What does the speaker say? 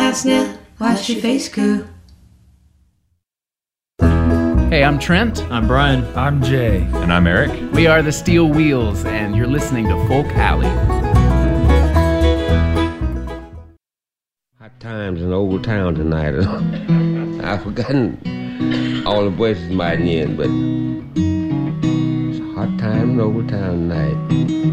jasne, wash your face goo. Hey, I'm Trent. I'm Brian. I'm Jay. And I'm Eric. We are the Steel Wheels, and you're listening to Folk Alley. Hot times in Old Town tonight. I've forgotten all the voices in my end, but it's a hot time in Old Town tonight.